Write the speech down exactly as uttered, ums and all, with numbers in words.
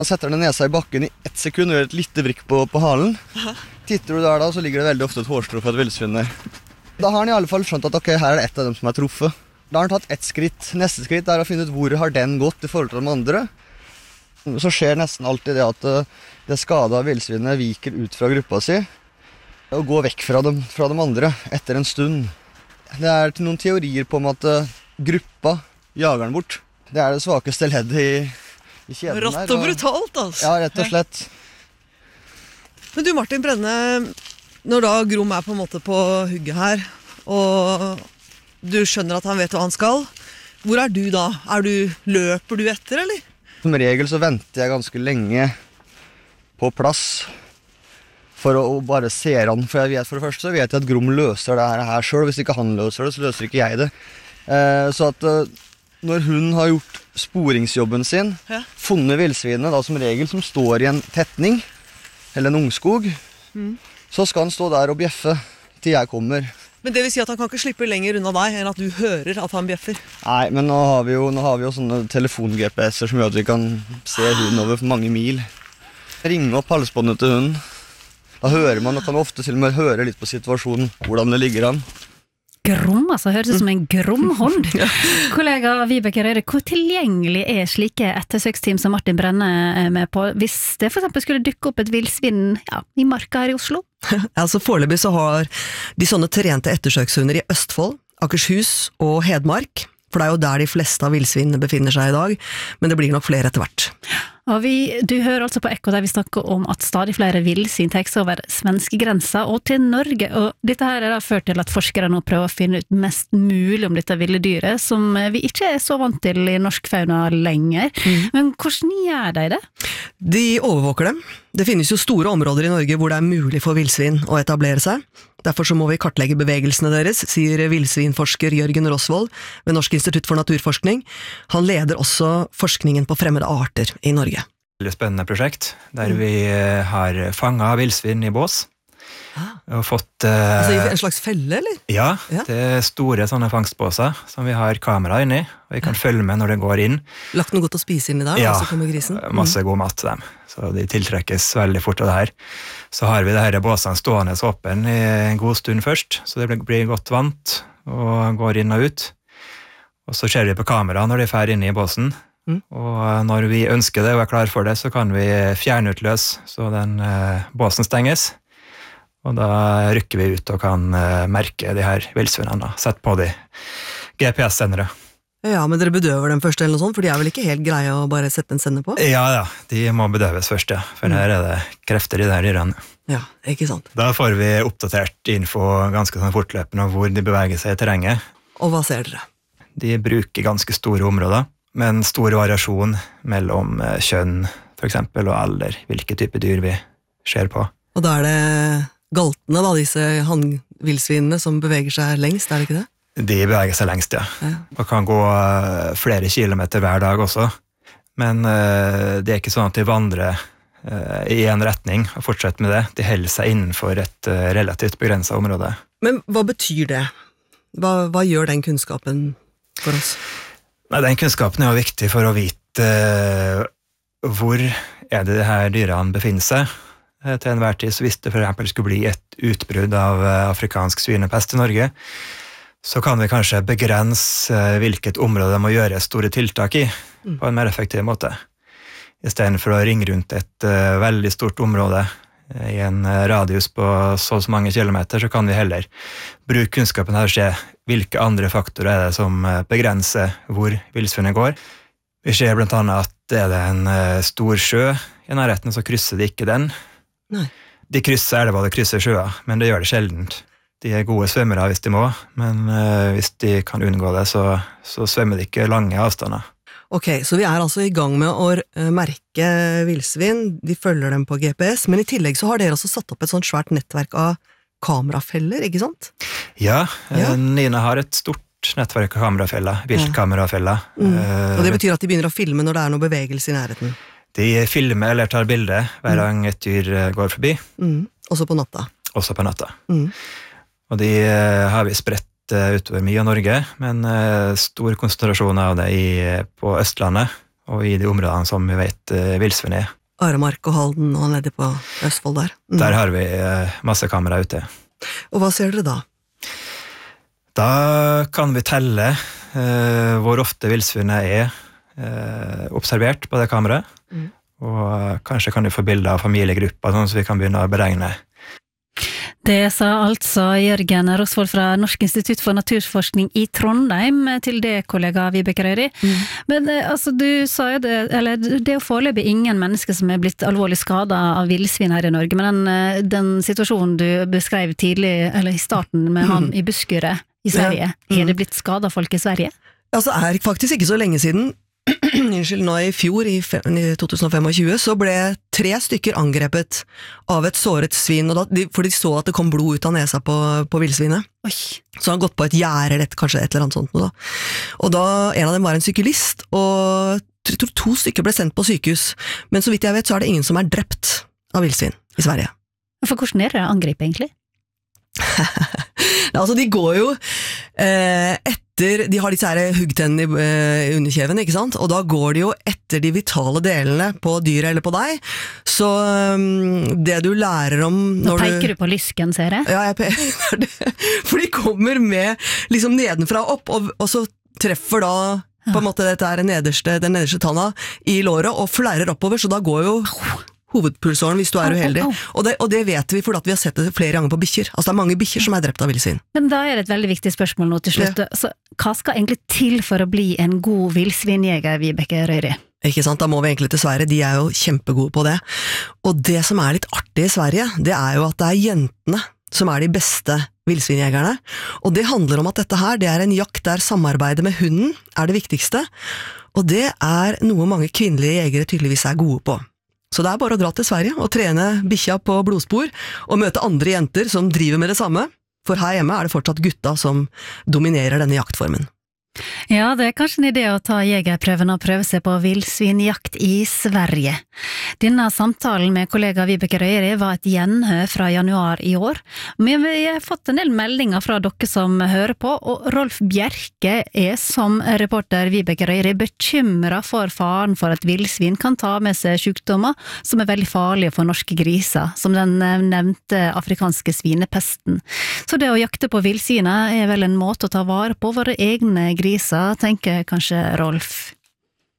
Han setter den nesa i bakken i ett sekund og gjør et lite vrikk på, på halen. Aha. Titter du der da, så ligger det veldig ofte et hårstrå for et villsvin der. Da har han i alle fall skjønt at ok, her er det ett av dem som er truffet. Da har han tatt ett skritt. Neste skritt er å finne ut hvor har den gått i forhold til de andre. Så skjer nesten alltid det at det skadede villsvinet viker ut fra gruppa si og går vekk fra dem, fra de andre etter en stund. Det er noen teorier på om at gruppa jager den bort. Det er det svakeste leddet i, i kjeden. Rått og, og brutalt, altså. Ja, rett og slett. Men du, Martin Brenne, når da Grom er på en måte på hugget her, og du skjønner at han vet hva han skal, hvor er du da? Er du, løper du etter, eller? Som regel så venter jeg ganske lenge på plass for å bare se han, for jeg vet for det første så vet jeg at Grom løser det her selv, hvis ikke han løser det, så løser ikke jeg det. Eh, så at eh, når hun har gjort sporingsjobben sin, ja. Funnet villsvinet, da som regel som står i en tetning, eller en ungskog, mm. så skal han stå der og bjeffe til jeg kommer. Men det vil si at han kan ikke slippe lenger unna deg enn at du hører at han bjeffer? Nei, men nå har vi jo, nå har vi jo sånne telefon-G P S-er som gjør at vi kan se hunden over mange mil. Ringe opp halsbåndet til hunden. Da hører man, og kan ofte til og med høre litt på situasjonen, hvordan det ligger an. Grom, altså, høres ut som en gromhånd. Kollega Vibeke Røyre, hvor tilgjengelig er slike ettersøksteam som Martin Brenne er med på, hvis det for eksempel skulle dukke opp et villsvin ja, i marka her i Oslo? Altså foreløpig så har de sånne trente ettersøkshunder i Østfold, Akershus og Hedmark, for det er jo der de fleste av villsvinene befinner seg i dag, men det blir nok flere etter hvert. Og vi, du hører altså på Ekko der vi snakker om at stadig flere villsvin tar seg over svenske grenser og til Norge, og dette her er da ført til at forskere nå prøver å finne ut mest mulig om dette ville dyret, som vi ikke er så vant til i norsk fauna lenger. Mm. Men hvordan gjør de det? De overvåker dem. Det finnes jo store områder i Norge hvor det er mulig for villsvin å etablere seg. Derfor så må vi kartlegge bevegelsene deres, sier villsvinforsker Jørgen Rosvold ved Norsk institutt for naturforskning. Han leder også forskningen på fremmede arter i Norge. Et spennende prosjekt, der vi har fanget villsvin i bås. Og fått... Uh, altså en slags felle, eller? Ja, ja, det er store sånne fangstbåser som vi har kamera inni, og vi kan ja. Følge med når det går inn. Lagt noe godt å spise inn i der, ja, så kommer grisen? Masse god mat til dem, så de tiltrekkes veldig fort av det her. Så har vi det her båsene stående åpen i en god stund først, så det blir godt vant og går inn og ut. Og så ser vi på kamera når de fer inne i båsen, mm. og når vi ønsker det og er klar for det, så kan vi fjernutløse så den uh, båsen stenges. Og da rykker vi ut og kan uh, merke de her villsvinene, sett på de G P S-sendere. Ja, men dere bedøver dem først eller noe sånt, for de er vel ikke helt greie å bare sette en sender på? Ja, ja, de må bedøves først, ja, for mm. her er det krefter i de her dyrene. Ja, ikke sant. Da får vi oppdatert info ganske sånn fortløpende om hvor de beveger seg i terrenget. Og hva ser dere? De bruker ganske store områder, men stor variasjon mellom kjønn, for eksempel, og alder, hvilke type dyr vi ser på. Og da er det galtene, da, disse hannvillsvinene som beveger seg lengst, er det ikke det? De beveger seg lengst, ja. ja. Og kan gå flere kilometer hver dag også. Men uh, det er ikke sånn at de vandrer uh, i en retning og fortsetter med det. De holder seg innenfor et uh, relativt begrenset område. Men hva betyr det? Hva, hva gjør den kunnskapen for oss? Nei, den kunnskapen er jo viktig for å vite uh, hvor er det de her dyrene befinner seg. Til enhver tid, så hvis det for eksempel skulle bli et utbrudd av afrikansk svinepest i Norge, så kan vi kanskje begrense hvilket område de må gjøre store tiltak i, mm. på en mer effektiv måte. I stedet for å ringe rundt et uh, veldig stort område i en radius på så og så mange kilometer, så kan vi heller bruke kunnskapen her og se hvilke andre faktorer er det som begrenser hvor villsvinet går. Vi ser blant annet at er det en uh, stor sjø i nærheten, så krysser de ikke den. Nei. De krysser elva, de krysser sjøer, men det gjør det sjeldent. De er gode svømmere hvis de må, men uh, hvis de kan unngå det, så, så svømmer de ikke lange avstander. Ok, så vi er altså i gang med å uh, merke villsvin, de følger dem på G P S, men i tillegg så har dere også satt opp et sånt svært nettverk av kamerafeller, ikke sant? Ja, ja. Nina har et stort nettverk av kamerafeller, viltkamerafeller. Mm. Uh, og det betyr at de begynner å filme når det er noe bevegelse i nærheten? De filmer eller tar bilder hver gang et dyr går forbi. Mm. Også på natta? Også på natta. Mm. Og de uh, har vi spredt uh, utover mye av Norge, men uh, stor konsentrasjon av det i, på Østlandet og i de områdene som vi vet uh, villsvin er. Aremark og Halden og nede på Østfold der. Mm. Der har vi uh, masse kamera ute. Og hva ser dere da? Da kan vi telle uh, hvor ofte villsvinet er uh, observert på det kameraet, mm. og uh, kanskje kan vi få bilder av familiegrupper, sånn så vi kan begynne å beregne. Det sa altså Jørgen Rosvold fra Norsk institutt for naturforskning i Trondheim til det kollega Vibeke Røyri. Mm. Men altså, du sa jo det, eller det er jo foreløpig ingen mennesker som er blitt alvorlig skadet av villsvin her i Norge, men den, den situasjonen du beskrev tidlig, eller i starten med mm. han i busskuret i Sverige, ja. mm. er det blitt skadet folk i Sverige? Altså, er faktisk ikke så lenge siden, unnskyld, nå i fjor, i tjue tjuefem, så ble tre stykker angrepet av et såret svin, og da, de, for de så at det kom blod ut av nesa på, på villsvinet. Oi. Så han gått på et gjerde, eller kanskje et eller annet sånt. Da. Og da, en av dem var en syklist, og jeg tror to stykker ble sendt på sykehus, men så vidt jeg vet, så er det ingen som er drept av villsvin i Sverige. For hvordan er det å angripe, egentlig? Altså, de går jo eh, etter, de har disse her huggtennene i eh, underkjeven, ikke sant? Og da går de jo etter de vitale delene på dyret eller på deg, så um, det du lærer om Nå peker du, du på lysken, ser jeg. Ja, jeg peker det, for de kommer med liksom nedenfra opp, og, og så treffer da på en måte dette er den nederste, den nederste tanna i låret, og flærer oppover, så da går jo hovedpulsåren hvis du er uheldig. Oh, oh, oh. Og, det, og det vet vi fordi at vi har sett det flere ganger på bikkjer. Altså det er mange bikkjer som er drept av villsvin. Men da er det et veldig viktig spørsmål nå til slutt. Ja. Så, hva skal egentlig til for å bli en god villsvinjeger, Vibeke Røyri? Ikke sant, da må vi egentlig til Sverige, de er jo kjempegode på det. Og det som er litt artig i Sverige, det er jo at det er jentene som er de beste villsvinjegerne. Og det handler om at dette her, det er en jakt der samarbeidet med hunden er det viktigste, og det er noe mange kvinnelige jegere tydeligvis er gode på. Så det er bare å dra til Sverige og trene bikkja på blodspor og møte andre jenter som driver med det samme, for her hjemme er det fortsatt gutta som dominerer denne jaktformen. Ja, det er kanskje en idé å ta jegerprøven og prøve seg på villsvinjakt i Sverige. Denne samtalen med kollega Vibeke Røyri var et gjenhør fra januar i år. Men vi har fått en del meldinger fra dere som hører på, og Rolf Bjerke er som reporter Vibeke Røyri bekymret for faren for at villsvin kan ta med seg sykdommer som er veldig farlige for norske griser, som den nevnte afrikanske svinepesten. Så det å jakte på villsvina er vel en måte å ta vare på våre egne griser, tenker kanskje Rolf.